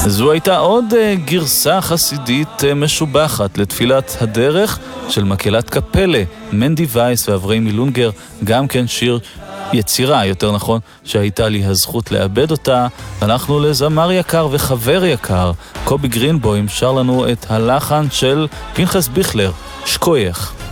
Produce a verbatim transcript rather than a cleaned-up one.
זו הייתה עוד גרסה חסידית משובחת לתפילת הדרך של מקהלת קפלה, מנדי וייס ואברהם מילונגר, גם כן שיר יצירה, יותר נכון, שהייתה לי הזכות לאבד אותה. אנחנו לזמר יקר וחבר יקר, קובי גרינבוים שר לנו את הלחן של פנחס ביכלר, שקוייך.